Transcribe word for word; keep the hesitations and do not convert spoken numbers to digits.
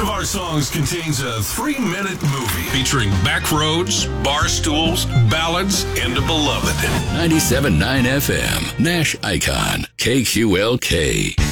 of our songs contains a three-minute movie featuring backroads, bar stools, ballads, and a beloved. ninety-seven point nine F M, Nash Icon, K Q L K.